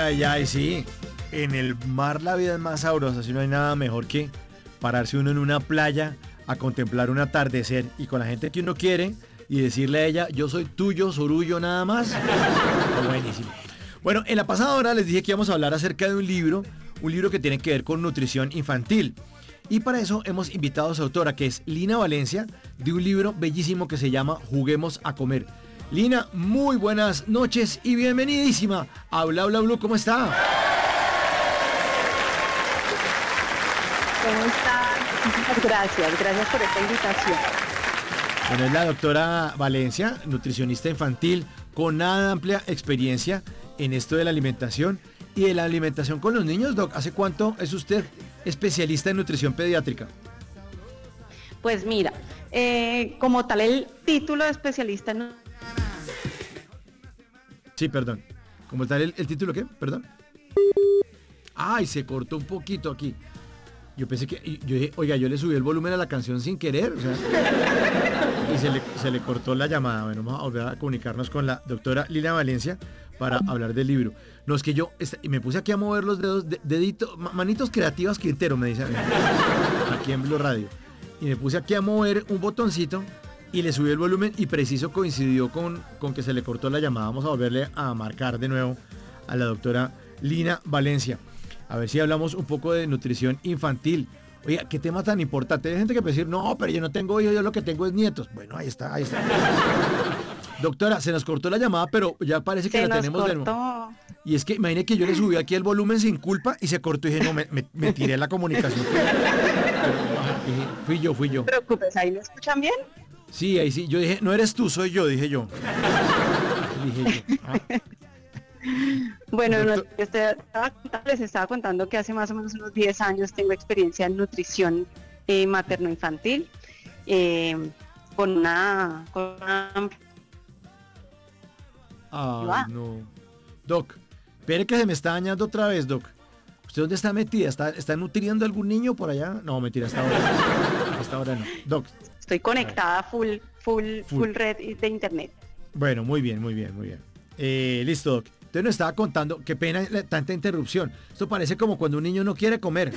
ay, ay, sí. En el mar la vida es más sabrosa, si no hay nada mejor que pararse uno en una playa a contemplar un atardecer y con la gente que uno quiere y decirle a ella, yo soy tuyo, sorullo nada más. Buenísimo. Bueno, en la pasada hora les dije que íbamos a hablar acerca de un libro que tiene que ver con nutrición infantil. Y para eso hemos invitado a su autora, que es Lina Valencia, de un libro bellísimo que se llama Juguemos a Comer. Lina, muy buenas noches y bienvenidísima a Bla Bla Blue. ¿Cómo está? ¿Cómo están? Gracias por esta invitación. Bueno, es la doctora Valencia, nutricionista infantil, con amplia experiencia en esto de la alimentación y de la alimentación con los niños. Doc, ¿hace cuánto es usted especialista en nutrición pediátrica? Pues mira, como tal el título de especialista en... Sí, perdón. ¿Como tal el título qué? Perdón. Ay, se cortó un poquito aquí. Yo pensé que... Yo dije, oiga, yo le subí el volumen a la canción sin querer. O sea, y se le cortó la llamada. Bueno, vamos a volver a comunicarnos con la doctora Lina Valencia para hablar del libro. No, es que yo me puse aquí a mover los dedos, deditos, manitos creativas Quintero, me dicen aquí en Blue Radio. Y me puse aquí a mover un botoncito y le subí el volumen y preciso coincidió con que se le cortó la llamada. Vamos a volverle a marcar de nuevo a la doctora Lina Valencia. A ver si hablamos un poco de nutrición infantil. Oiga, qué tema tan importante. Hay gente que puede decir, no, pero yo no tengo hijos, yo lo que tengo es nietos. Bueno, ahí está. Doctora, se nos cortó la llamada, pero ya parece que la tenemos de nuevo. Y es que imagine que yo le subí aquí el volumen sin culpa y se cortó y dije, no, me tiré la comunicación. Fui yo. No te preocupes, ¿ahí me escuchan bien? Sí, ahí sí. Yo dije, no eres tú, soy yo, dije yo. Bueno, les estaba contando que hace más o menos unos 10 años tengo experiencia en nutrición materno-infantil, con una no. Doc, espere que se me está dañando otra vez, Doc. ¿Usted dónde está metida? ¿Está nutriendo a algún niño por allá? No, mentira, hasta ahora no. Doc. Estoy conectada full red de internet. Bueno, muy bien. Listo, Doc. Usted nos estaba contando, qué pena tanta interrupción. Esto parece como cuando un niño no quiere comer.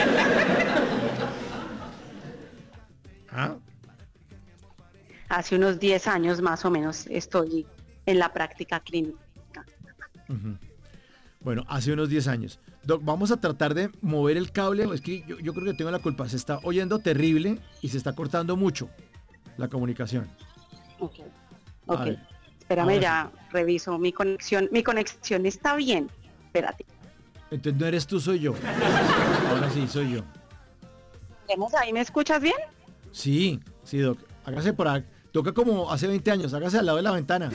¿Ah? Hace unos 10 años más o menos estoy en la práctica clínica. Uh-huh. Bueno, hace unos 10 años. Doc, vamos a tratar de mover el cable. Es que yo creo que tengo la culpa. Se está oyendo terrible y se está cortando mucho la comunicación. Ok. Espérame, ya reviso mi conexión. Mi conexión está bien. Espérate. Entonces no eres tú, soy yo. Ahora sí, soy yo. ¿Ahí me escuchas bien? Sí, Doc. Hágase por ahí. Toca como hace 20 años. Hágase al lado de la ventana.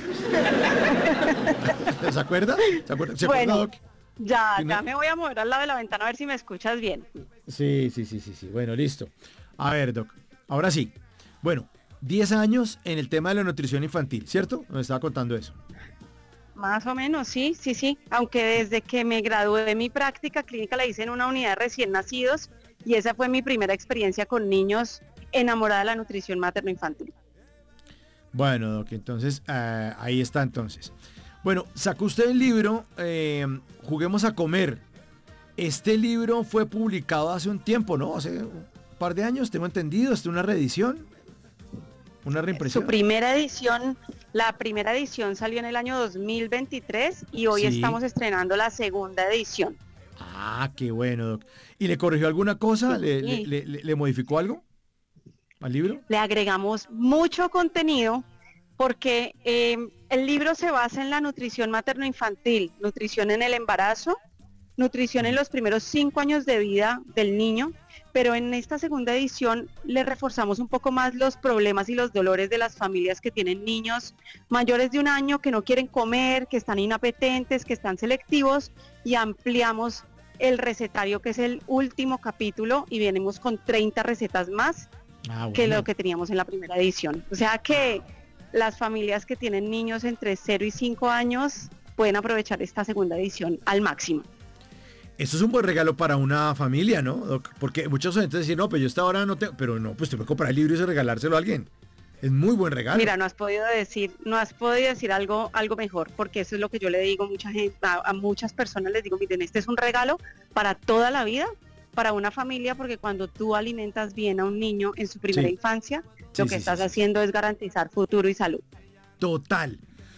¿Se acuerda? Bueno, Doc? Ya me voy a mover al lado de la ventana a ver si me escuchas bien. Sí. Bueno, listo. A ver, Doc. Ahora sí. Bueno, 10 años en el tema de la nutrición infantil, ¿cierto? Me estaba contando eso. Más o menos, sí. Aunque desde que me gradué de mi práctica clínica la hice en una unidad de recién nacidos y esa fue mi primera experiencia con niños enamorada de la nutrición materno-infantil. Bueno, Doc, entonces ahí está entonces. Bueno, sacó usted el libro Juguemos a Comer. Este libro fue publicado hace un tiempo, ¿no? Hace un par de años, tengo entendido. ¿Es una reedición? ¿Una reimpresión? La primera edición salió en el año 2023 y hoy estamos estrenando la segunda edición. Ah, qué bueno, Doc. ¿Y le corrigió alguna cosa? Sí. ¿Le modificó algo al libro? Le agregamos mucho contenido porque el libro se basa en la nutrición materno-infantil, nutrición en el embarazo, nutrición en los primeros 5 años de vida del niño, pero en esta segunda edición le reforzamos un poco más los problemas y los dolores de las familias que tienen niños mayores de 1 año que no quieren comer, que están inapetentes, que están selectivos, y ampliamos el recetario, que es el último capítulo, y venimos con 30 recetas más que lo que teníamos en la primera edición. O sea que las familias que tienen niños entre 0 y 5 años pueden aprovechar esta segunda edición al máximo. Eso es un buen regalo para una familia, ¿no, Doc? Porque muchos oyentes dicen, no, pues yo hasta ahora no tengo, pero no, pues te puede comprar el libro y regalárselo a alguien. Es muy buen regalo. Mira, no has podido decir algo mejor, porque eso es lo que yo le digo a mucha gente, a muchas personas les digo, miren, este es un regalo para toda la vida, para una familia, porque cuando tú alimentas bien a un niño en su primera infancia, lo que estás haciendo es garantizar futuro y salud. Total.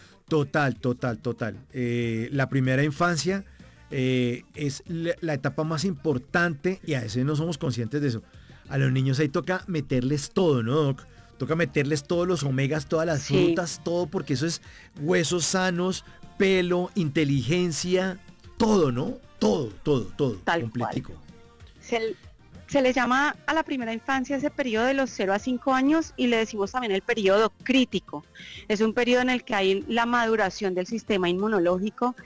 La primera infancia es la etapa más importante y a veces no somos conscientes de eso. A los niños ahí toca meterles todo, ¿no, Doc? Toca meterles todos los omegas, todas las frutas, todo, porque eso es huesos sanos, pelo, inteligencia, todo, ¿no? Todo. Tal completico. Cual. Se le llama a la primera infancia ese periodo de los 0 a 5 años y le decimos también el periodo crítico. Es un periodo en el que hay la maduración del sistema inmunológico,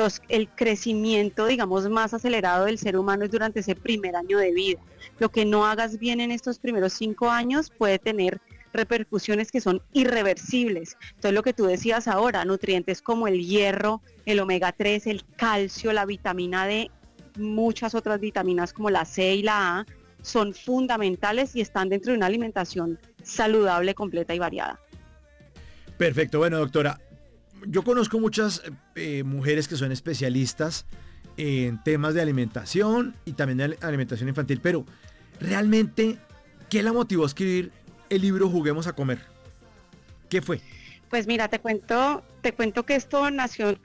el crecimiento, digamos, más acelerado del ser humano es durante ese primer año de vida. Lo que no hagas bien en estos primeros 5 años puede tener repercusiones que son irreversibles. Entonces lo que tú decías ahora, nutrientes como el hierro, el omega 3, el calcio, la vitamina D, muchas otras vitaminas como la C y la A son fundamentales y están dentro de una alimentación saludable, completa y variada. Perfecto, bueno, doctora, yo conozco muchas mujeres que son especialistas en temas de alimentación y también de alimentación infantil, pero realmente, ¿qué la motivó a escribir el libro Juguemos a Comer? ¿Qué fue? Pues mira, te cuento que esto nació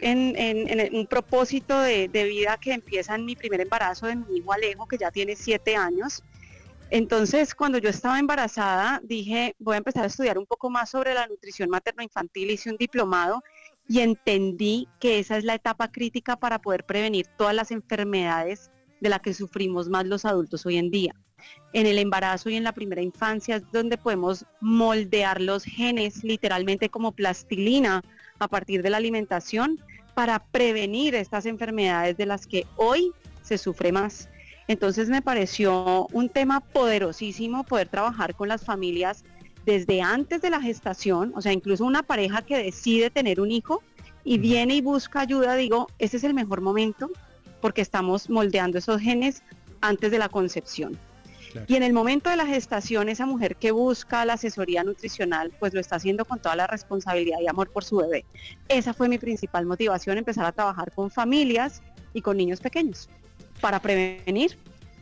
en un propósito de vida que empieza en mi primer embarazo de mi hijo Alejo, que ya tiene 7 años. Entonces, cuando yo estaba embarazada, dije, voy a empezar a estudiar un poco más sobre la nutrición materno-infantil, hice un diplomado y entendí que esa es la etapa crítica para poder prevenir todas las enfermedades de las que sufrimos más los adultos hoy en día. En el embarazo y en la primera infancia es donde podemos moldear los genes literalmente como plastilina a partir de la alimentación para prevenir estas enfermedades de las que hoy se sufre más. Entonces me pareció un tema poderosísimo poder trabajar con las familias desde antes de la gestación, o sea, incluso una pareja que decide tener un hijo y viene y busca ayuda, digo, ese es el mejor momento porque estamos moldeando esos genes antes de la concepción. Claro. Y en el momento de la gestación, esa mujer que busca la asesoría nutricional, pues lo está haciendo con toda la responsabilidad y amor por su bebé. Esa fue mi principal motivación, empezar a trabajar con familias y con niños pequeños, para prevenir.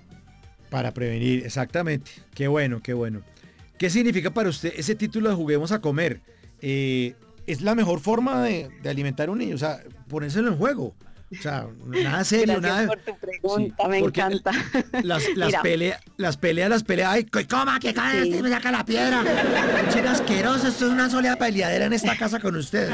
Para prevenir, exactamente. Qué bueno, qué bueno. ¿Qué significa para usted ese título de Juguemos a Comer? ¿Es la mejor forma de alimentar a un niño? O sea, ponérselo en juego. O sea, nada serio, gracias nada. Por tu pregunta, sí, me encanta. Las peleas, ay, coma, que cae, me saca la piedra. Chino asqueroso, esto es una sola peleadera en esta casa con ustedes.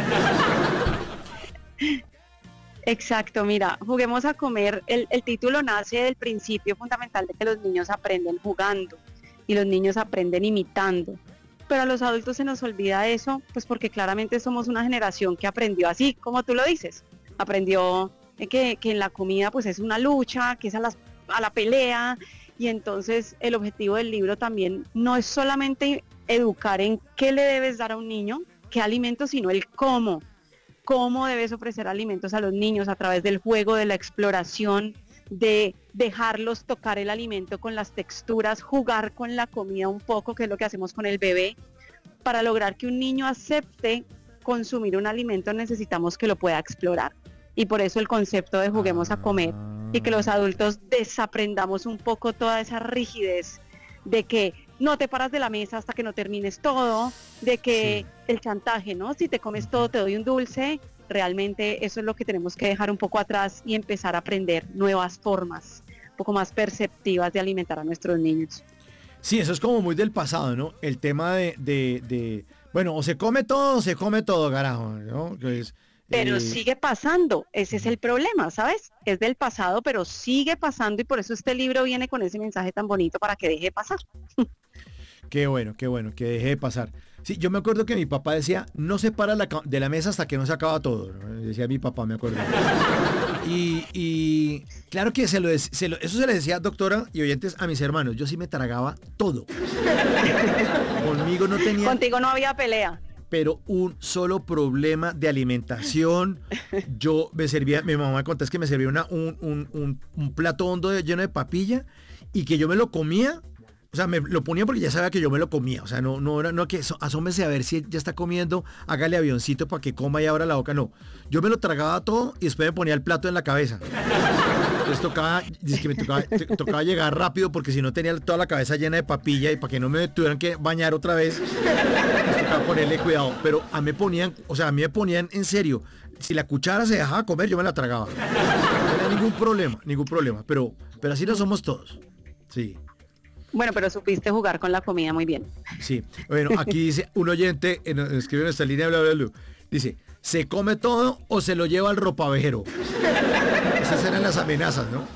Exacto, mira, Juguemos a Comer, el título nace del principio fundamental de que los niños aprenden jugando y los niños aprenden imitando. Pero a los adultos se nos olvida eso, pues porque claramente somos una generación que aprendió así, como tú lo dices. Aprendió que en la comida pues es una lucha, que es a la pelea, y entonces el objetivo del libro también no es solamente educar en qué le debes dar a un niño, qué alimentos, sino el cómo debes ofrecer alimentos a los niños a través del juego, de la exploración, de dejarlos tocar el alimento con las texturas, jugar con la comida un poco, que es lo que hacemos con el bebé. Para lograr que un niño acepte consumir un alimento necesitamos que lo pueda explorar. Y por eso el concepto de Juguemos a Comer y que los adultos desaprendamos un poco toda esa rigidez de que no te paras de la mesa hasta que no termines todo, de que el chantaje, ¿no? Si te comes todo te doy un dulce. Realmente eso es lo que tenemos que dejar un poco atrás y empezar a aprender nuevas formas, un poco más perceptivas de alimentar a nuestros niños. Sí, eso es como muy del pasado, ¿no? El tema de bueno, o se come todo, carajo, ¿no? Pero sigue pasando, ese es el problema, ¿sabes? Es del pasado, pero sigue pasando y por eso este libro viene con ese mensaje tan bonito para que deje de pasar. Qué bueno, que deje de pasar. Sí, yo me acuerdo que mi papá decía, no se para de la mesa hasta que no se acaba todo, ¿no? Decía mi papá, me acuerdo. Y claro que eso se le decía, doctora y oyentes, a mis hermanos. Yo sí me tragaba todo. Conmigo no tenía... Contigo no había pelea. Pero un solo problema de alimentación. Yo me servía, mi mamá me contó es que me servía un plato hondo lleno de papilla y que yo me lo comía. O sea, me lo ponía porque ya sabía que yo me lo comía. O sea, no era, no que asómese a ver si ya está comiendo, hágale avioncito para que coma y abra la boca. No. Yo me lo tragaba todo y después me ponía el plato en la cabeza. Entonces tocaba llegar rápido porque si no tenía toda la cabeza llena de papilla y para que no me tuvieran que bañar otra vez, pues tocaba ponerle cuidado. Pero a mí me ponían en serio. Si la cuchara se dejaba comer, yo me la tragaba. No tenía ningún problema. Pero así lo somos todos. Sí. Bueno, pero supiste jugar con la comida muy bien. Sí. Bueno, aquí dice un oyente, escribe en nuestra línea, bla, bla, bla, dice, ¿se come todo o se lo lleva al ropavejero? Esas eran las amenazas, ¿no?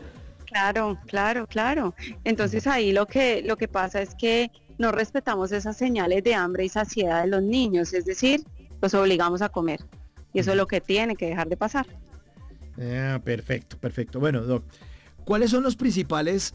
Claro. Entonces ahí lo que pasa es que no respetamos esas señales de hambre y saciedad de los niños, es decir, los obligamos a comer. Y eso es lo que tiene que dejar de pasar. Perfecto. Bueno, Doc, ¿cuáles son los principales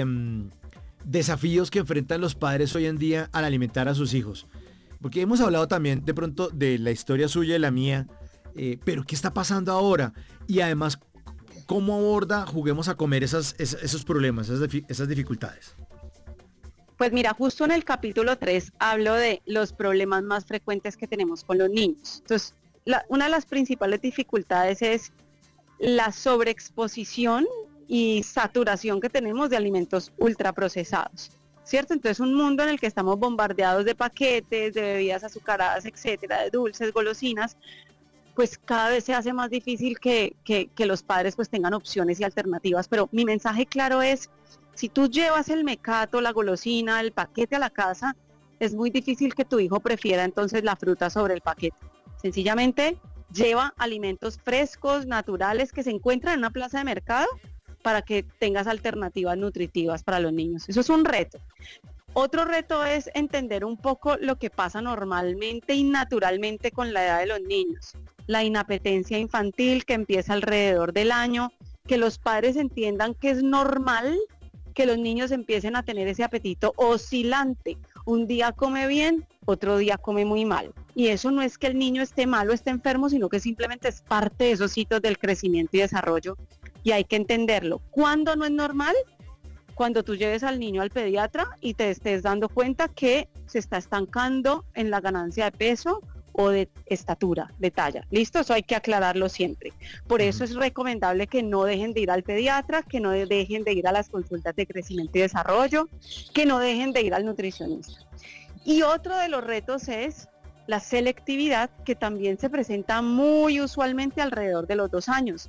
desafíos que enfrentan los padres hoy en día al alimentar a sus hijos? Porque hemos hablado también de pronto de la historia suya y la mía, pero ¿qué está pasando ahora? Y además, ¿cómo aborda Juguemos a Comer esos problemas, esas dificultades? Pues mira, justo en el capítulo 3 hablo de los problemas más frecuentes que tenemos con los niños. Entonces, una de las principales dificultades es la sobreexposición y saturación que tenemos de alimentos ultraprocesados, ¿cierto? Entonces un mundo en el que estamos bombardeados de paquetes, de bebidas azucaradas, etcétera, de dulces, golosinas, pues cada vez se hace más difícil que los padres pues tengan opciones y alternativas. Pero mi mensaje claro es, si tú llevas el mecato, la golosina, el paquete a la casa, es muy difícil que tu hijo prefiera entonces la fruta sobre el paquete. Sencillamente lleva alimentos frescos, naturales, que se encuentran en una plaza de mercado para que tengas alternativas nutritivas para los niños. Eso es un reto. Otro reto es entender un poco lo que pasa normalmente y naturalmente con la edad de los niños. La inapetencia infantil que empieza alrededor del año, que los padres entiendan que es normal que los niños empiecen a tener ese apetito oscilante. Un día come bien, otro día come muy mal. Y eso no es que el niño esté mal o esté enfermo, sino que simplemente es parte de esos hitos del crecimiento y desarrollo. Y hay que entenderlo. ¿Cuándo no es normal? Cuando tú lleves al niño al pediatra y te estés dando cuenta que se está estancando en la ganancia de peso o de estatura, de talla. ¿Listo? Eso hay que aclararlo siempre. Por eso es recomendable que no dejen de ir al pediatra, que no dejen de ir a las consultas de crecimiento y desarrollo, que no dejen de ir al nutricionista. Y otro de los retos es la selectividad, que también se presenta muy usualmente alrededor de los 2 años.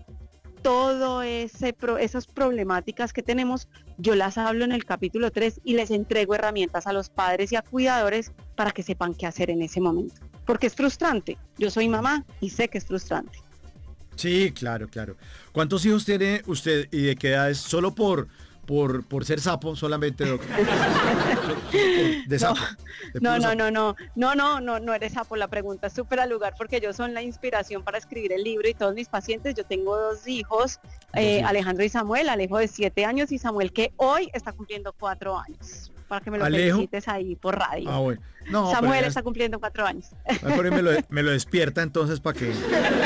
Esas problemáticas que tenemos, yo las hablo en el capítulo 3 y les entrego herramientas a los padres y a cuidadores para que sepan qué hacer en ese momento. Porque es frustrante. Yo soy mamá y sé que es frustrante. Sí, claro. ¿Cuántos hijos tiene usted y de qué edad es? Solo por ser sapo solamente, Doc. De sapo. No eres sapo. La pregunta es súper al lugar porque yo soy la inspiración para escribir el libro y todos mis pacientes. Yo tengo 2 hijos, Alejandro y Samuel, Alejo de 7 años y Samuel que hoy está cumpliendo 4 años. Para que me lo felicites ahí por radio. Bueno. No, Samuel está cumpliendo 4 años. Me lo despierta entonces para que...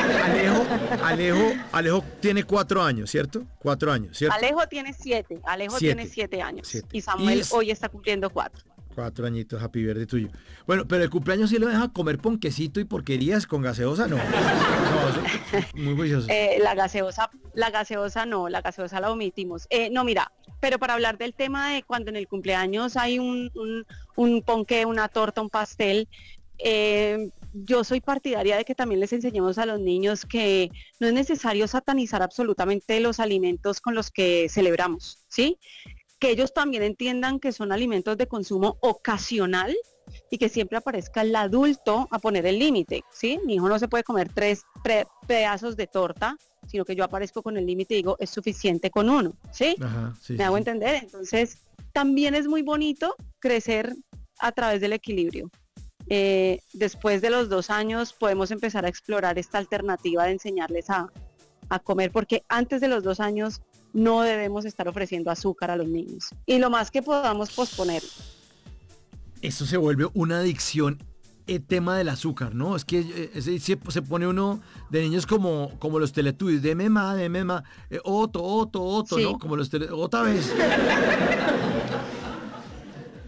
Alejo tiene 4 años, ¿cierto? 4 años, ¿cierto? Alejo tiene 7. Tiene 7 años. 7. Y Samuel hoy está cumpliendo 4. 4 añitos, happy birthday tuyo. Bueno, pero el cumpleaños sí lo deja comer ponquecito y porquerías con gaseosa, no. Muy juicioso. La gaseosa no, la gaseosa la omitimos. No, mira, pero para hablar del tema de cuando en el cumpleaños hay un ponqué, una torta, un pastel, yo soy partidaria de que también les enseñemos a los niños que no es necesario satanizar absolutamente los alimentos con los que celebramos, ¿sí? Que ellos también entiendan que son alimentos de consumo ocasional y que siempre aparezca el adulto a poner el límite, ¿sí? Mi hijo no se puede comer 3 pedazos de torta, sino que yo aparezco con el límite y digo, es suficiente con 1, ¿sí? Ajá, sí, ¿Me hago entender? Entonces, también es muy bonito crecer a través del equilibrio. Después de los 2 años podemos empezar a explorar esta alternativa de enseñarles a comer, porque antes de los 2 años no debemos estar ofreciendo azúcar a los niños. Y lo más que podamos posponer. Eso se vuelve una adicción, el tema del azúcar, ¿no? Es que se pone uno de niños como los Teletubbies, de mema, Otto, sí. ¿no? Como los otra vez.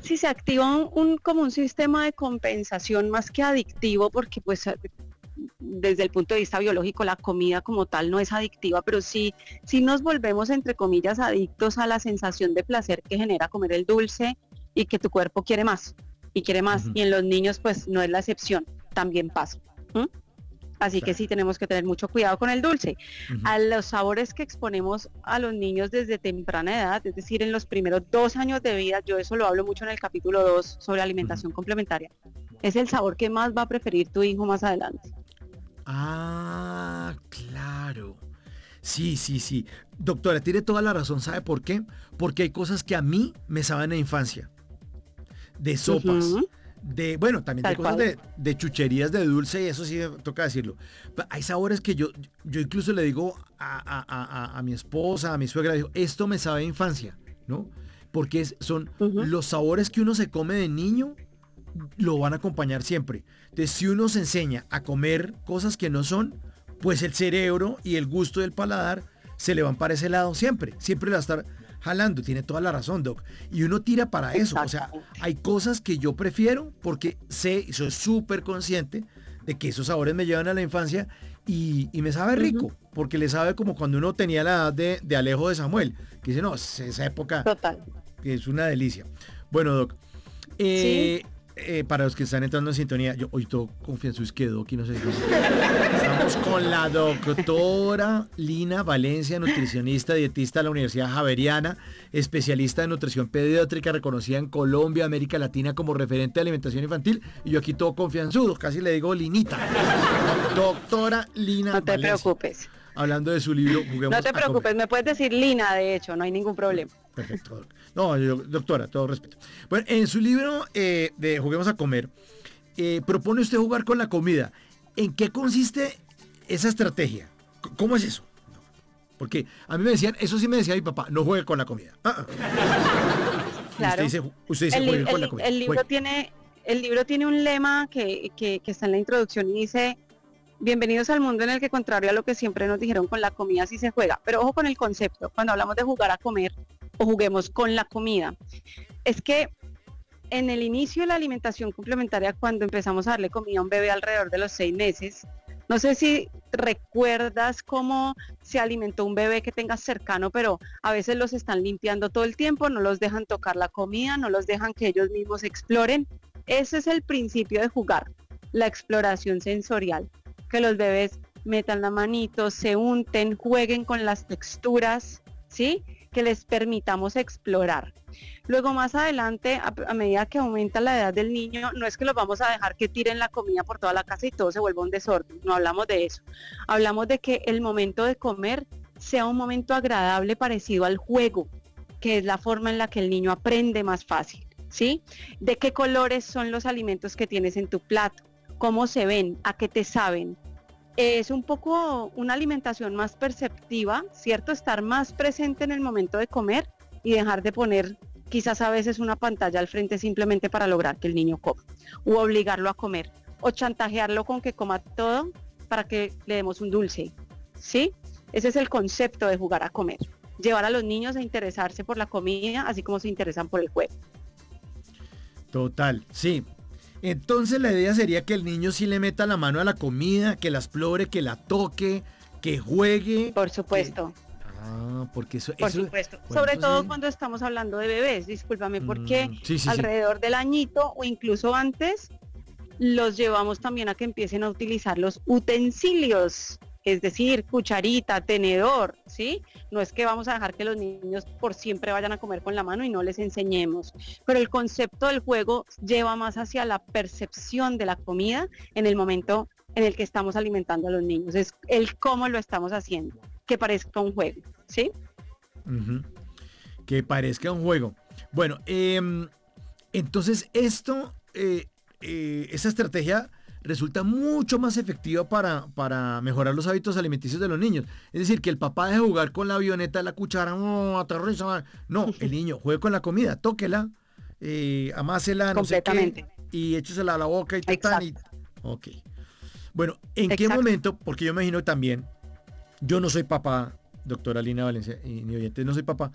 si se activa como un sistema de compensación más que adictivo, porque pues desde el punto de vista biológico la comida como tal no es adictiva, pero sí nos volvemos entre comillas adictos a la sensación de placer que genera comer el dulce y que tu cuerpo quiere más y quiere más. Ujú. Y en los niños pues no es la excepción, también pasa. ¿Mm? Así que Claro. sí tenemos que tener mucho cuidado con el dulce. Ujú. A los sabores que exponemos a los niños desde temprana edad, es decir, en los primeros 2 años de vida, yo eso lo hablo mucho en el capítulo 2 sobre Ujú. alimentación complementaria, es el sabor que más va a preferir tu hijo más adelante. Ah, claro. Sí, sí, sí. Doctora, tiene toda la razón. ¿Sabe por qué? Porque hay cosas que a mí me saben a infancia. De sopas. Ujú, Bueno, también de tal cosas cual. de chucherías de dulce, y eso sí toca decirlo. Hay sabores que yo incluso le digo a mi esposa, a mi suegra, digo, esto me sabe a infancia, ¿no? Porque son Ujú, los sabores que uno se come de niño, lo van a acompañar siempre. Entonces, si uno se enseña a comer cosas que no son, pues el cerebro y el gusto del paladar se le van para ese lado siempre. Siempre le va a estar jalando. Tiene toda la razón, Doc. Y uno tira para eso. O sea, exactamente. hay cosas que yo prefiero porque sé y soy súper consciente de que esos sabores me llevan a la infancia y me sabe Ujú, rico. Porque le sabe como cuando uno tenía la edad de Alejo de Samuel. Que dice, no, esa época total. que es una delicia. Bueno, Doc, Sí, eh, para los que están entrando en sintonía, yo hoy todo confianzo es que Doc y no sé qué. Estamos con la doctora Lina Valencia, nutricionista, dietista de la Universidad Javeriana, especialista en nutrición pediátrica, reconocida en Colombia, América Latina como referente de alimentación infantil. Y yo aquí todo confianzudo, casi le digo Linita. Doctora Lina no te Valencia, preocupes. hablando de su libro No Juguemos te a comer. preocupes, me puedes decir Lina, de hecho, no hay ningún problema. Perfecto, doc. No, doctora, todo respeto. Bueno, en su libro de Juguemos a comer, propone usted jugar con la comida. ¿En qué consiste esa estrategia? ¿Cómo es eso? Porque a mí me decían, eso sí me decía mi papá, no juegue con la comida. Y Claro. usted dice, El, li- juegue con la el- comida. el libro Juegue. tiene, el libro tiene un lema que está en la introducción y dice, bienvenidos al mundo en el que, contrario a lo que siempre nos dijeron, con la comida sí se juega. Pero ojo con el concepto, cuando hablamos de jugar a comer o juguemos con la comida, es que en el inicio de la alimentación complementaria, cuando empezamos a darle comida a un bebé alrededor de los 6 meses, no sé si recuerdas cómo se alimentó un bebé que tengas cercano, pero a veces los están limpiando todo el tiempo, no los dejan tocar la comida, no los dejan que ellos mismos exploren. Ese es el principio de jugar, la exploración sensorial, que los bebés metan la manito, se unten, jueguen con las texturas, ¿sí? Que les permitamos explorar. Luego más adelante, a medida que aumenta la edad del niño, no es que los vamos a dejar que tiren la comida por toda la casa y todo se vuelva un desorden, no hablamos de eso. Hablamos de que el momento de comer sea un momento agradable parecido al juego, que es la forma en la que el niño aprende más fácil, ¿sí? De qué colores son los alimentos que tienes en tu plato, cómo se ven, a qué te saben. Es un poco una alimentación más perceptiva, ¿cierto? Estar más presente en el momento de comer y dejar de poner quizás a veces una pantalla al frente simplemente para lograr que el niño coma, o obligarlo a comer, o chantajearlo con que coma todo para que le demos un dulce, ¿sí? Ese es el concepto de jugar a comer, llevar a los niños a interesarse por la comida, así como se interesan por el juego. Total, sí. Entonces la idea sería que el niño sí le meta la mano a la comida, que la explore, que la toque, que juegue, Por que... supuesto. Porque Por eso, supuesto, bueno, sobre eso todo sí. cuando estamos hablando de bebés, discúlpame, porque Sí, sí, sí. alrededor del añito o incluso antes los llevamos también a que empiecen a utilizar los utensilios, es decir, cucharita, tenedor, ¿sí? No es que vamos a dejar que los niños por siempre vayan a comer con la mano y no les enseñemos, pero el concepto del juego lleva más hacia la percepción de la comida en el momento en el que estamos alimentando a los niños, es el cómo lo estamos haciendo, que parezca un juego, ¿sí? Ujú. Que parezca un juego. Bueno, entonces esa estrategia resulta mucho más efectiva para mejorar los hábitos alimenticios de los niños. Es decir, que el papá deje de jugar con la avioneta, la cuchara, no, aterriza. No, el niño juegue con la comida, tóquela, amásela, no sé qué, Completamente. y échesela a la boca y tan y... Exacto, Ok. Bueno, ¿en qué exacto. momento? Porque yo me imagino también, yo no soy papá, doctora Lina Valencia, y ni oyente, no soy papá,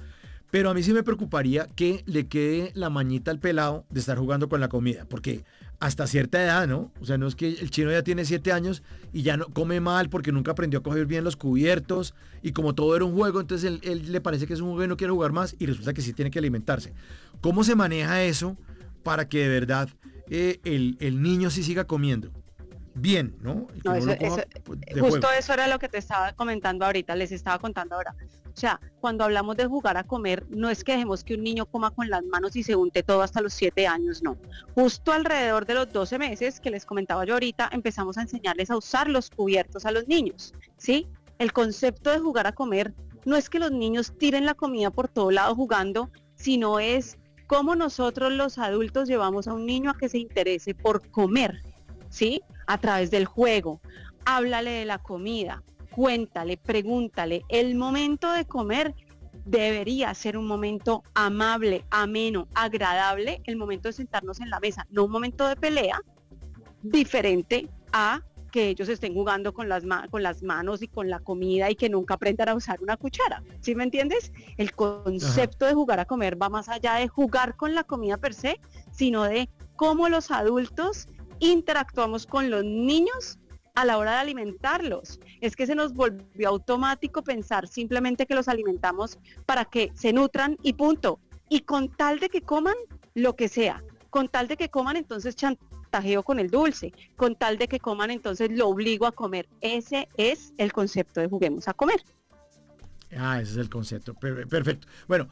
Pero a mí sí me preocuparía que le quede la mañita al pelado de estar jugando con la comida, porque hasta cierta edad, ¿no? O sea, no es que el chino ya tiene 7 años y ya no come mal porque nunca aprendió a coger bien los cubiertos y como todo era un juego, entonces él le parece que es un juego y no quiere jugar más y resulta que sí tiene que alimentarse. ¿Cómo se maneja eso para que de verdad el niño sí siga comiendo? Bien, ¿no? No, De justo juego. eso era lo que te estaba comentando ahorita, les estaba contando ahora. O sea, cuando hablamos de jugar a comer, no es que dejemos que un niño coma con las manos y se unte todo hasta los 7 años, no. Justo alrededor de los 12 meses que les comentaba yo ahorita, empezamos a enseñarles a usar los cubiertos a los niños, ¿sí? El concepto de jugar a comer no es que los niños tiren la comida por todo lado jugando, sino es cómo nosotros los adultos llevamos a un niño a que se interese por comer, ¿sí? A través del juego. Háblale de la comida, cuéntale, pregúntale. El momento de comer debería ser un momento amable, ameno, agradable, el momento de sentarnos en la mesa, no un momento de pelea, diferente a que ellos estén jugando con las manos y con la comida y que nunca aprendan a usar una cuchara. ¿Sí me entiendes? El concepto de jugar a comer va más allá de jugar con la comida per se, sino de cómo los adultos interactuamos con los niños a la hora de alimentarlos. Es que se nos volvió automático pensar simplemente que los alimentamos para que se nutran y punto. Y con tal de que coman lo que sea, con tal de que coman entonces chantajeo con el dulce, con tal de que coman entonces lo obligo a comer. Ese es el concepto de juguemos a comer. Ah, ese es el concepto. Perfecto. Bueno,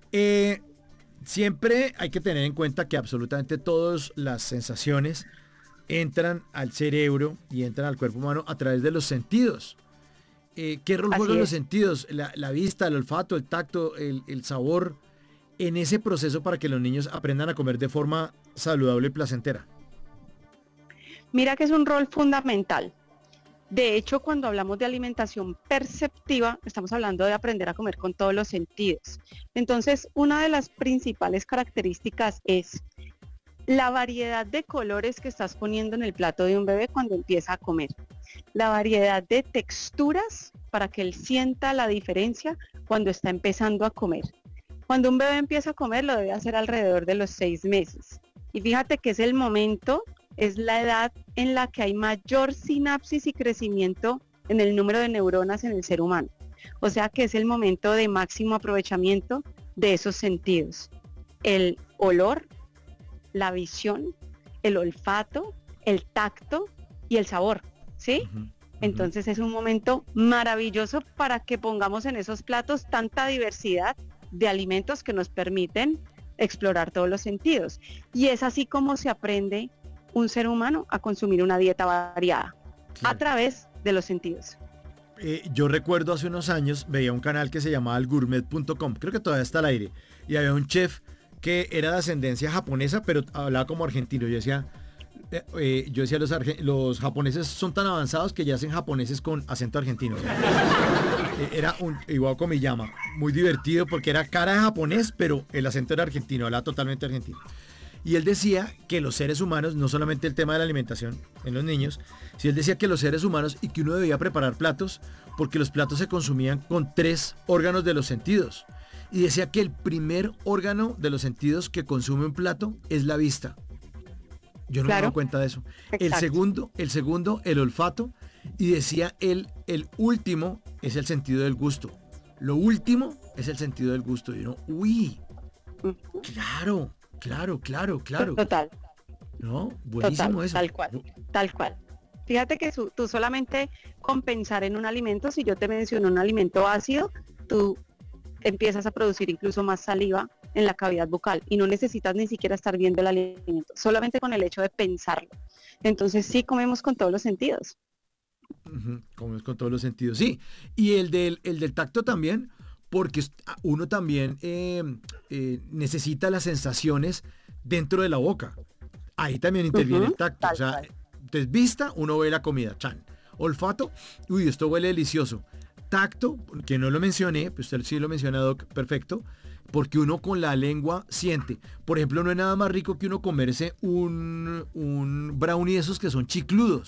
siempre hay que tener en cuenta que absolutamente todas las sensaciones entran al cerebro y entran al cuerpo humano a través de los sentidos. ¿Qué rol juegan los sentidos? La vista, el olfato, el tacto, el sabor en ese proceso para que los niños aprendan a comer de forma saludable y placentera. Mira que es un rol fundamental. De hecho, cuando hablamos de alimentación perceptiva, estamos hablando de aprender a comer con todos los sentidos. Entonces, una de las principales características es la variedad de colores que estás poniendo en el plato de un bebé cuando empieza a comer. La variedad de texturas para que él sienta la diferencia cuando está empezando a comer. Cuando un bebé empieza a comer lo debe hacer alrededor de los 6 meses. Y fíjate que es el momento, es la edad en la que hay mayor sinapsis y crecimiento en el número de neuronas en el ser humano. O sea que es el momento de máximo aprovechamiento de esos sentidos. El olor, la visión, el olfato, el tacto y el sabor, ¿sí? Entonces es un momento maravilloso para que pongamos en esos platos tanta diversidad de alimentos que nos permiten explorar todos los sentidos. Y es así como se aprende un ser humano a consumir una dieta variada, a través de los sentidos. Yo recuerdo hace unos años, veía un canal que se llamaba elgourmet.com, creo que todavía está al aire, y había un chef que era de ascendencia japonesa, pero hablaba como argentino. Yo decía, los japoneses son tan avanzados que ya hacen japoneses con acento argentino. Era igual como Miyama, muy divertido porque era cara de japonés, pero el acento era argentino, hablaba totalmente argentino. Y él decía que los seres humanos, no solamente el tema de la alimentación en los niños, sino él decía que los seres humanos y que uno debía preparar platos porque los platos se consumían con 3 órganos de los sentidos. Y decía que el primer órgano de los sentidos que consume un plato es la vista. Yo no me he dado cuenta de eso. El segundo, el olfato. Y decía el último es el sentido del gusto. Lo último es el sentido del gusto. Y uno, uy, claro. Total. ¿No? Buenísimo. Total, eso. Tal cual. Fíjate que tú solamente con pensar en un alimento, si yo te menciono un alimento ácido, tú empiezas a producir incluso más saliva en la cavidad bucal y no necesitas ni siquiera estar viendo el alimento, solamente con el hecho de pensarlo. Entonces sí comemos con todos los sentidos. Comemos con todos los sentidos, sí. Y el del tacto también, porque uno también necesita las sensaciones dentro de la boca. Ahí también interviene el tacto. O sea, entonces vista, uno ve la comida, chan. Olfato, uy, esto huele delicioso. Tacto, que no lo mencioné, pues usted sí lo menciona, Doc, perfecto, porque uno con la lengua siente. Por ejemplo, no hay nada más rico que uno comerse un brownie de esos que son chicludos.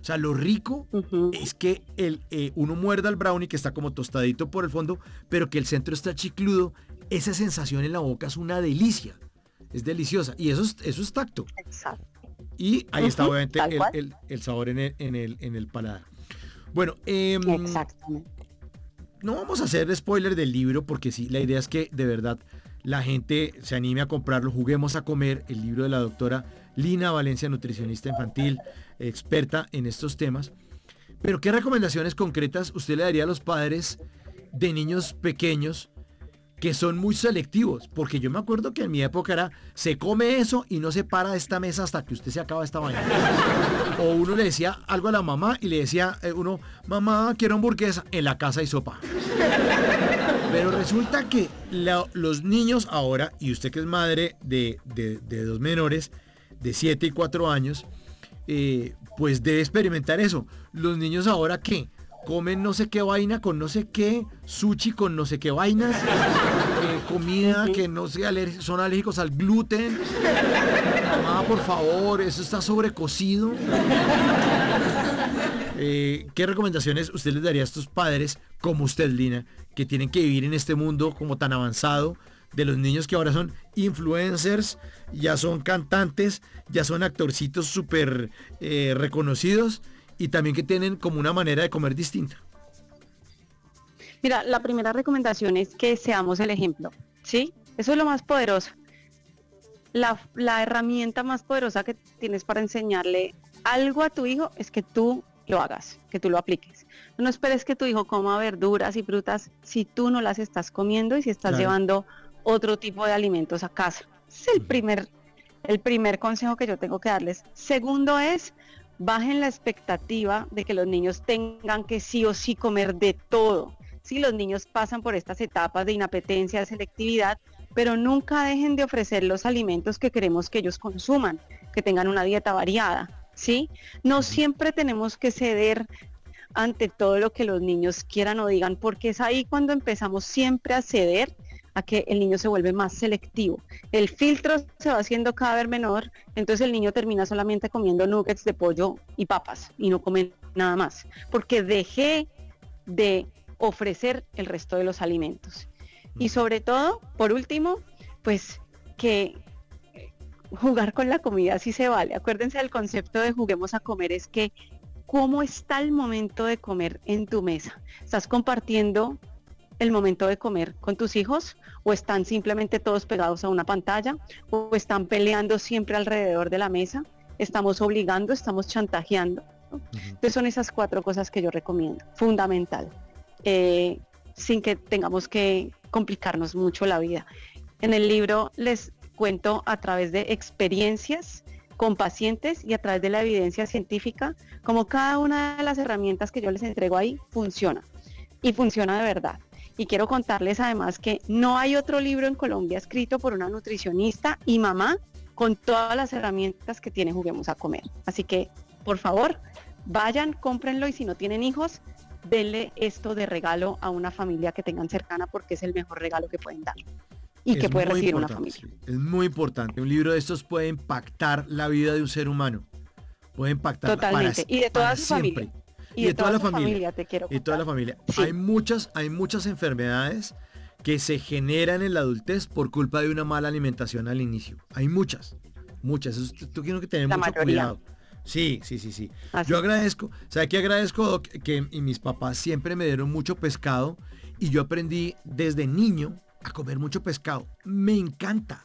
O sea, lo rico Ujú. es que uno muerda el brownie que está como tostadito por el fondo, pero que el centro está chicludo. Esa sensación en la boca es una delicia. Es deliciosa. Y eso es tacto. Exacto. Y ahí está Ujú, obviamente tal cual. el sabor en el paladar. Bueno, Exactamente. no vamos a hacer spoiler del libro porque sí, la idea es que de verdad la gente se anime a comprarlo. Juguemos a comer, el libro de la doctora Lina Valencia, nutricionista infantil, experta en estos temas. Pero ¿qué recomendaciones concretas usted le daría a los padres de niños pequeños que son muy selectivos? Porque yo me acuerdo que en mi época era, se come eso y no se para de esta mesa hasta que usted se acaba esta vaina. O uno le decía algo a la mamá y le decía uno, mamá, quiero hamburguesa, en la casa hay sopa. Pero resulta que los niños ahora, y usted que es madre de dos menores, de 7 y 4 años, pues debe experimentar eso. Los niños ahora que comen no sé qué vaina con no sé qué, sushi con no sé qué vainas, comida que no sé, son alérgicos al gluten. Mamá, por favor, eso está sobrecocido. ¿Qué recomendaciones usted les daría a estos padres como usted, Lina, que tienen que vivir en este mundo como tan avanzado de los niños que ahora son influencers, ya son cantantes, ya son actorcitos súper reconocidos y también que tienen como una manera de comer distinta? Mira, la primera recomendación es que seamos el ejemplo, ¿sí? Eso es lo más poderoso. La herramienta más poderosa que tienes para enseñarle algo a tu hijo es que tú lo hagas, que tú lo apliques. No esperes que tu hijo coma verduras y frutas si tú no las estás comiendo y si estás Claro. llevando otro tipo de alimentos a casa. Ese es el primer consejo que yo tengo que darles. Segundo es, bajen la expectativa de que los niños tengan que sí o sí comer de todo. Sí, los niños pasan por estas etapas de inapetencia, de selectividad, pero nunca dejen de ofrecer los alimentos que queremos que ellos consuman, que tengan una dieta variada, ¿sí? No siempre tenemos que ceder ante todo lo que los niños quieran o digan, porque es ahí cuando empezamos siempre a ceder a que el niño se vuelve más selectivo. El filtro se va haciendo cada vez menor, entonces el niño termina solamente comiendo nuggets de pollo y papas y no come nada más, porque dejé de ofrecer el resto de los alimentos. Y sobre todo, por último, pues que jugar con la comida sí se vale. Acuérdense del concepto de juguemos a comer, es que cómo está el momento de comer en tu mesa. ¿Estás compartiendo el momento de comer con tus hijos o están simplemente todos pegados a una pantalla o están peleando siempre alrededor de la mesa? Estamos obligando, estamos chantajeando. Entonces son esas 4 cosas que yo recomiendo, fundamental, sin que tengamos que complicarnos mucho la vida. En el libro les cuento a través de experiencias con pacientes y a través de la evidencia científica, como cada una de las herramientas que yo les entrego ahí funciona y funciona de verdad. Y quiero contarles además que no hay otro libro en Colombia escrito por una nutricionista y mamá con todas las herramientas que tiene Juguemos a Comer. Así que, por favor, vayan, cómprenlo y si no tienen hijos, denle esto de regalo a una familia que tengan cercana porque es el mejor regalo que pueden dar y que puede recibir una familia. Sí, es muy importante. Un libro de estos puede impactar la vida de un ser humano. Puede impactar totalmente. Y de toda su siempre. familia. Y de toda la familia, te quiero Y de toda la contar. familia. Sí. Hay muchas enfermedades que se generan en la adultez por culpa de una mala alimentación al inicio. Hay muchas. Eso tú tienes que tener La mucho mayoría. cuidado. Sí. Así Yo es. agradezco, ¿sabe qué agradezco, Doc? Que y mis papás siempre me dieron mucho pescado y yo aprendí desde niño a comer mucho pescado. Me encanta.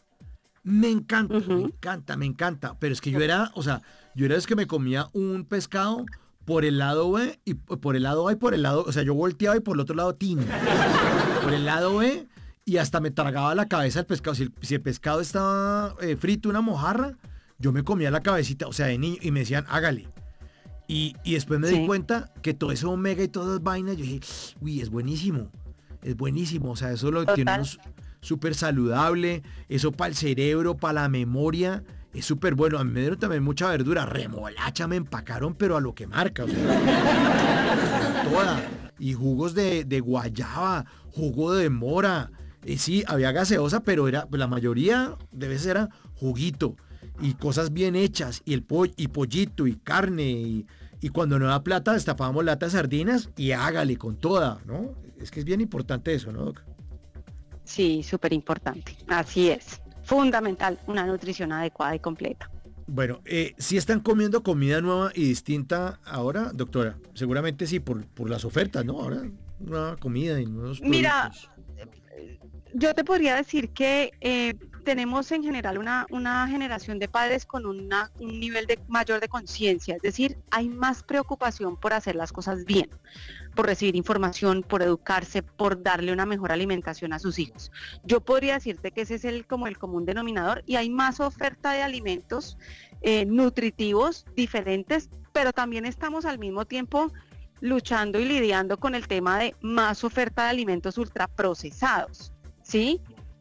Ujú. Me encanta. Pero es que yo era de los que me comía un pescado por el lado B y por el lado A y por el lado, o sea, yo volteaba y por el otro lado tin. Por el lado B y hasta me tragaba la cabeza del pescado. Si el pescado estaba frito, una mojarra, yo me comía la cabecita, o sea, de niño, y me decían, hágale. Y después me di Sí. cuenta que todo ese omega y todas las vainas, yo dije, uy, es buenísimo. O sea, eso lo tiene Total. uno súper saludable, eso para el cerebro, para la memoria, es súper bueno. A mí me dieron también mucha verdura, remolacha me empacaron, pero a lo que marca, o sea, toda. Y jugos de guayaba, jugo de mora. Sí, había gaseosa, pero la mayoría de veces era juguito y cosas bien hechas, y y pollito, y carne, Y cuando no da plata, destapábamos latas de sardinas y hágale con toda, ¿no? Es que es bien importante eso, ¿no, Doc? Sí, súper importante. Así es. Fundamental, una nutrición adecuada y completa. Bueno, ¿sí están comiendo comida nueva y distinta ahora, doctora? Seguramente sí, por las ofertas, ¿no? Ahora, nueva comida y nuevos Mira, productos. yo te podría decir que tenemos en general una generación de padres con un nivel mayor de conciencia, es decir, hay más preocupación por hacer las cosas bien, por recibir información, por educarse, por darle una mejor alimentación a sus hijos. Yo podría decirte que ese es como el común denominador y hay más oferta de alimentos nutritivos diferentes, pero también estamos al mismo tiempo luchando y lidiando con el tema de más oferta de alimentos ultraprocesados, ¿sí?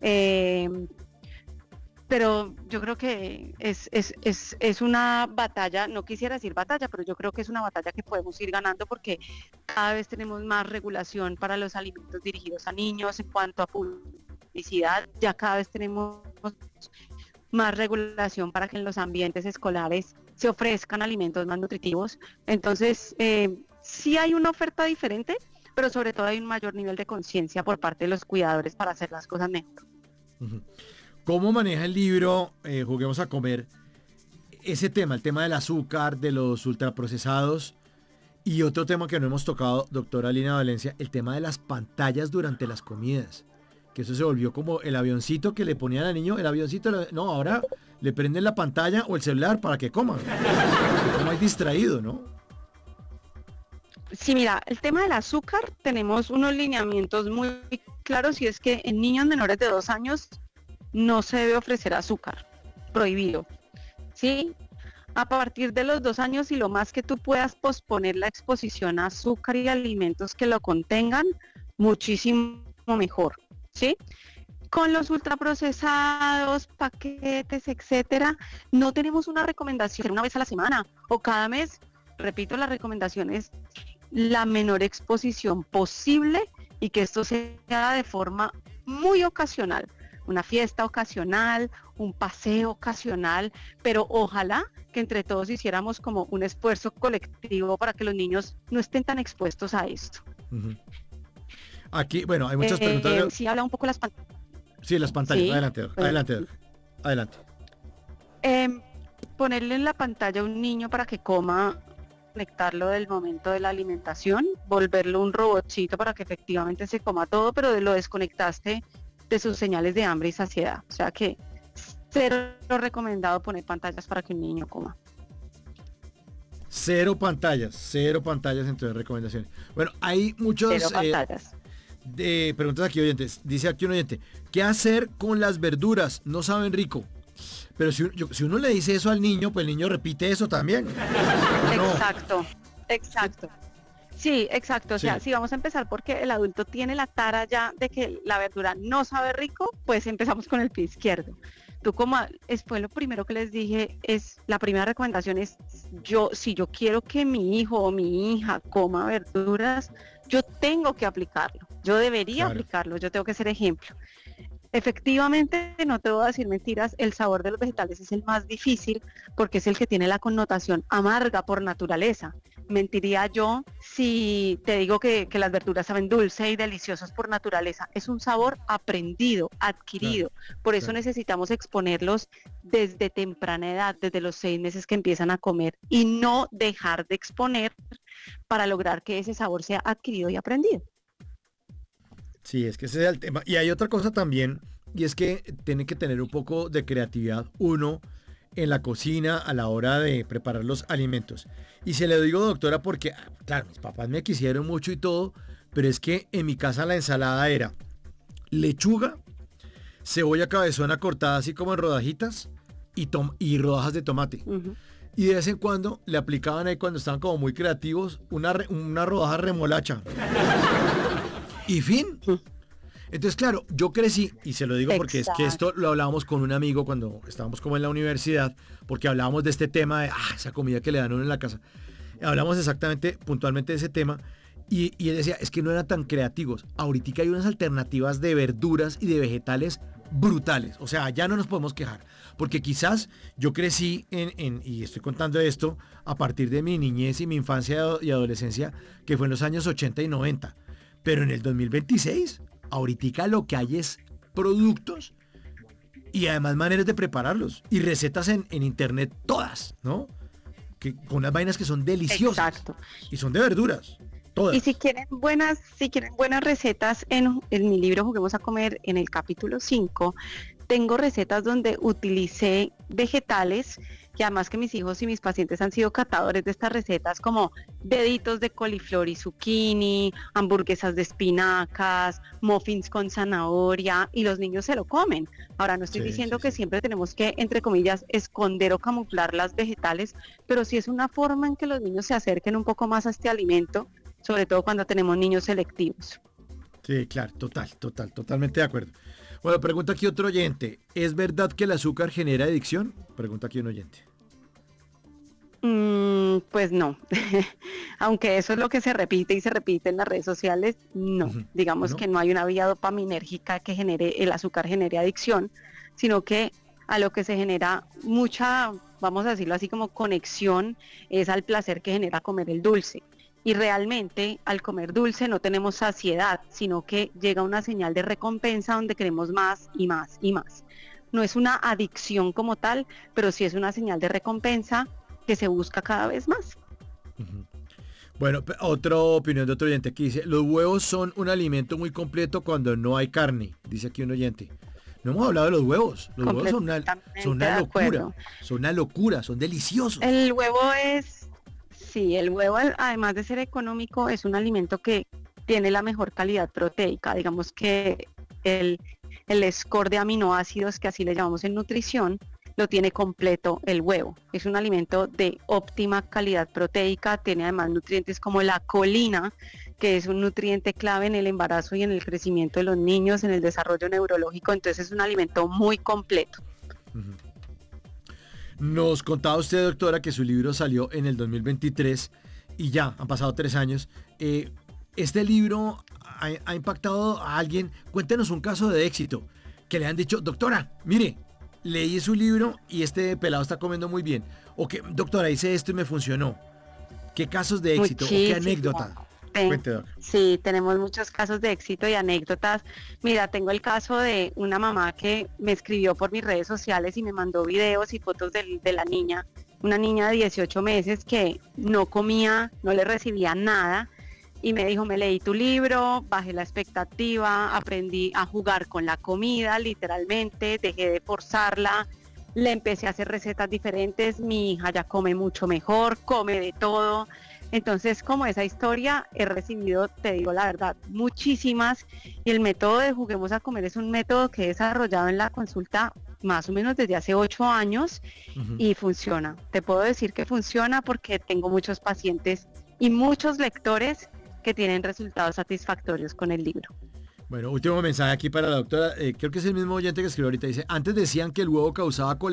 Pero yo creo que es una batalla, no quisiera decir batalla, pero yo creo que es una batalla que podemos ir ganando porque cada vez tenemos más regulación para los alimentos dirigidos a niños en cuanto a publicidad, ya cada vez tenemos más regulación para que en los ambientes escolares se ofrezcan alimentos más nutritivos. Entonces, sí hay una oferta diferente, pero sobre todo hay un mayor nivel de conciencia por parte de los cuidadores para hacer las cosas mejor. Uh-huh. ¿Cómo maneja el libro Juguemos a Comer ese tema, el tema del azúcar, de los ultraprocesados y otro tema que no hemos tocado, doctora Lina Valencia, el tema de las pantallas durante las comidas? Que eso se volvió como el avioncito que le ponían al niño, el avioncito, no, ahora le prenden la pantalla o el celular para que coma. Como hay distraído, ¿no? Sí, mira, el tema del azúcar, tenemos unos lineamientos muy claros y es que en niños menores de 2 años no se debe ofrecer azúcar, prohibido, ¿sí? A partir de los 2 años y lo más que tú puedas posponer la exposición a azúcar y alimentos que lo contengan, muchísimo mejor, ¿sí? Con los ultraprocesados, paquetes, etcétera, no tenemos una recomendación una vez a la semana o cada mes. Repito, la recomendación es la menor exposición posible y que esto sea de forma muy ocasional. Una fiesta ocasional, un paseo ocasional, pero ojalá que entre todos hiciéramos como un esfuerzo colectivo para que los niños no estén tan expuestos a esto. Uh-huh. Aquí, bueno, hay muchas preguntas. Sí, habla un poco las pantallas. Sí, las pantallas. Sí. Adelante, adelante, adelante. Ponerle en la pantalla a un niño para que coma, conectarlo del momento de la alimentación, volverlo un robotcito para que efectivamente se coma todo, pero lo desconectaste de sus señales de hambre y saciedad. O sea que cero recomendado poner pantallas para que un niño coma. Cero pantallas entre recomendaciones. Bueno, hay muchos preguntas aquí oyentes. Dice aquí un oyente, ¿qué hacer con las verduras? No saben rico. Pero si uno le dice eso al niño, pues el niño repite eso también. Exacto. Sí, exacto. O sea, si vamos a empezar porque el adulto tiene la tara ya de que la verdura no sabe rico, pues empezamos con el pie izquierdo. Tú fue lo primero que les dije, la primera recomendación es, si yo quiero que mi hijo o mi hija coma verduras, yo tengo que aplicarlo. Yo debería aplicarlo, yo tengo que ser ejemplo. Efectivamente, no te voy a decir mentiras, el sabor de los vegetales es el más difícil porque es el que tiene la connotación amarga por naturaleza. Mentiría yo si te digo que las verduras saben dulce y deliciosos por naturaleza. Es un sabor aprendido, adquirido. Por eso necesitamos exponerlos desde temprana edad, desde los 6 meses que empiezan a comer y no dejar de exponer para lograr que ese sabor sea adquirido y aprendido. Sí, es que ese es el tema. Y hay otra cosa también, y es que tiene que tener un poco de creatividad uno en la cocina a la hora de preparar los alimentos. Y se lo digo, doctora, porque, claro, mis papás me quisieron mucho y todo, pero es que en mi casa la ensalada era lechuga, cebolla cabezona cortada así como en rodajitas y rodajas de tomate. Uh-huh. Y de vez en cuando le aplicaban ahí, cuando estaban como muy creativos, una rodaja remolacha. Y fin. Entonces, claro, yo crecí, y se lo digo porque es que esto lo hablábamos con un amigo cuando estábamos como en la universidad, porque hablábamos de este tema de esa comida que le dan a uno en la casa. Hablamos exactamente, puntualmente de ese tema, y él decía, es que no eran tan creativos. Ahorita hay unas alternativas de verduras y de vegetales brutales. O sea, ya no nos podemos quejar. Porque quizás yo crecí y estoy contando esto a partir de mi niñez y mi infancia y adolescencia, que fue en los años 80 y 90. Pero en el 2026, ahorita lo que hay es productos y además maneras de prepararlos. Y recetas en internet todas, ¿no? Con unas vainas que son deliciosas. Exacto. Y son de verduras. Todas. Y si quieren buenas recetas, en mi libro Juguemos a Comer, en el capítulo 5, tengo recetas donde utilicé vegetales, que además que mis hijos y mis pacientes han sido catadores de estas recetas, como deditos de coliflor y zucchini, hamburguesas de espinacas, muffins con zanahoria, y los niños se lo comen. Ahora, no estoy diciendo que siempre tenemos que, entre comillas, esconder o camuflar las vegetales, pero sí es una forma en que los niños se acerquen un poco más a este alimento, sobre todo cuando tenemos niños selectivos. Sí, claro, totalmente de acuerdo. Bueno, pregunta aquí otro oyente. ¿Es verdad que el azúcar genera adicción? Pregunta aquí un oyente. Pues no. Aunque eso es lo que se repite y se repite en las redes sociales, no. Digamos que no hay una vía dopaminérgica que genere, el azúcar genere adicción, sino que a lo que se genera mucha, vamos a decirlo así, como conexión, es al placer que genera comer el dulce. Y realmente al comer dulce no tenemos saciedad, sino que llega una señal de recompensa donde queremos más y más y más. No es una adicción como tal, pero sí es una señal de recompensa que se busca cada vez más. Bueno, otra opinión de otro oyente aquí dice, los huevos son un alimento muy completo cuando no hay carne, dice aquí un oyente. No hemos hablado de los huevos. Los huevos son una locura. Son una locura, son deliciosos. El huevo es... Sí, el huevo, además de ser económico, es un alimento que tiene la mejor calidad proteica. Digamos que el score de aminoácidos, que así le llamamos en nutrición, lo tiene completo el huevo. Es un alimento de óptima calidad proteica, tiene además nutrientes como la colina, que es un nutriente clave en el embarazo y en el crecimiento de los niños, en el desarrollo neurológico. Entonces es un alimento muy completo. Nos contaba usted, doctora, que su libro salió en el 2023 y ya han pasado 3 años. ¿Este libro ha impactado a alguien? Cuéntenos un caso de éxito que le han dicho, doctora, mire, leí su libro y este pelado está comiendo muy bien. O que, doctora, hice esto y me funcionó. ¿Qué casos de éxito? Muchísimo. ¿O qué anécdota? Sí, tenemos muchos casos de éxito y anécdotas. Mira, tengo el caso de una mamá que me escribió por mis redes sociales y me mandó videos y fotos de la niña, una niña de 18 meses que no comía, no le recibía nada, y me dijo, me leí tu libro, bajé la expectativa, aprendí a jugar con la comida, literalmente, dejé de forzarla, le empecé a hacer recetas diferentes, mi hija ya come mucho mejor, come de todo. Entonces, como esa historia, he recibido, te digo la verdad, muchísimas, y el método de Juguemos a Comer es un método que he desarrollado en la consulta más o menos desde hace 8 años y funciona. Te puedo decir que funciona porque tengo muchos pacientes y muchos lectores que tienen resultados satisfactorios con el libro. Bueno, último mensaje aquí para la doctora, creo que es el mismo oyente que escribió ahorita, dice, antes decían que el huevo causaba